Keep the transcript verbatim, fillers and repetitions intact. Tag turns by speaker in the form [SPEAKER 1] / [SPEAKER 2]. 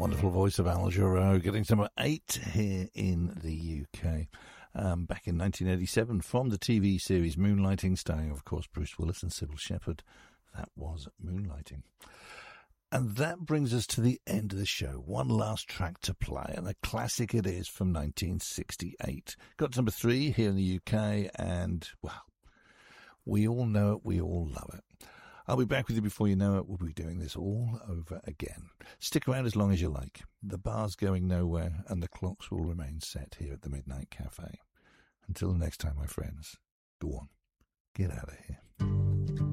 [SPEAKER 1] wonderful voice of Al Jarreau, getting number eight here in the U K. Um, back in nineteen eighty-seven, from the T V series Moonlighting, starring, of course, Bruce Willis and Sybil Shepherd. That was Moonlighting. And that brings us to the end of the show. One last track to play, and a classic it is from nineteen sixty-eight. Got to number three here in the U K, and, well, we all know it, we all love it. I'll be back with you before you know it. We'll be doing this all over again. Stick around as long as you like. The bar's going nowhere, and the clocks will remain set here at the Midnight Cafe. Until next time, my friends, go on, get out of here.